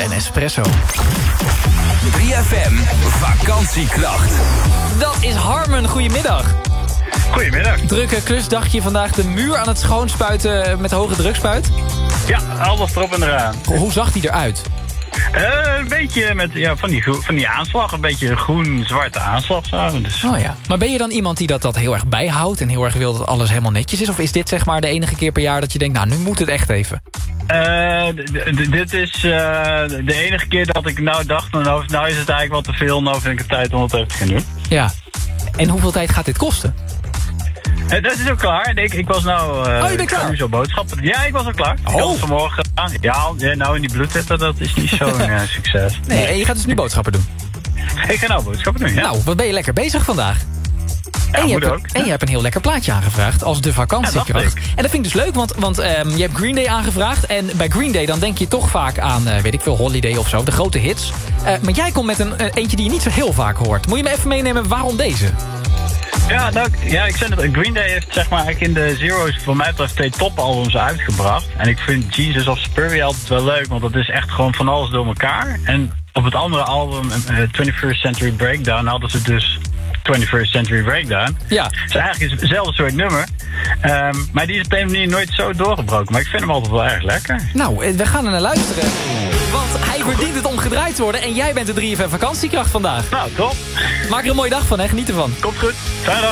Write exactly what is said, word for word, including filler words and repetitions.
Een espresso. drie F M vakantiekracht. Dat is Harmen, goedemiddag. Goedemiddag. Drukke klusdagje vandaag, de muur aan het schoonspuiten met hoge drukspuit. Ja, alles erop en eraan. Hoe zag die eruit? Uh, een beetje met ja, van, die, van die aanslag, een beetje groen-zwarte aanslag. Zo. Dus. Oh ja. Maar ben je dan iemand die dat, dat heel erg bijhoudt en heel erg wil dat alles helemaal netjes is? Of is dit zeg maar de enige keer per jaar dat je denkt, nou, nu moet het echt even? Uh, dit is uh, de enige keer dat ik nou dacht, nou, nou is het eigenlijk wat te veel, nou vind ik het tijd om het even te gaan doen. Ja. En hoeveel tijd gaat dit kosten? Uh, dat is ook klaar. Ik, ik was nou... Uh, oh, je bent klaar? nu zo boodschappen. Ja, ik was al klaar. Oh. Ik had vanmorgen gedaan. Ja, ja, nou in die bloedwetten, dat is niet zo'n uh, succes. Nee, en je gaat dus nu boodschappen doen? Ik ga nou boodschappen doen, ja. Nou, wat ben je lekker bezig vandaag? Ja, en, je moet hebt, ook. en je hebt een heel lekker plaatje aangevraagd als de vakantiekracht. Ja, en dat vind ik dus leuk, want, want um, je hebt Green Day aangevraagd. En bij Green Day dan denk je toch vaak aan, uh, weet ik veel, Holiday of zo, de grote hits. Uh, maar jij komt met een uh, eentje die je niet zo heel vaak hoort. Moet je me even meenemen, waarom deze? Ja, nou, ja, ik zei het, Green Day heeft zeg maar eigenlijk in de Zero's voor mij betreft twee topalbums uitgebracht. En ik vind Jesus of Spurrier altijd wel leuk, want dat is echt gewoon van alles door elkaar. En op het andere album, uh, twenty-first Century Breakdown, hadden ze dus twenty-first Century Breakdown. Ja. Dus eigenlijk is het hetzelfde soort nummer. Um, maar die is op een manier nooit zo doorgebroken. Maar ik vind hem altijd wel erg lekker. Nou, we gaan er naar luisteren. Want hij verdient het om gedraaid te worden. En jij bent de drie F M vakantiekracht vandaag. Nou, top. Maak er een mooie dag van, hè. Geniet ervan. Komt goed. Fijne dag.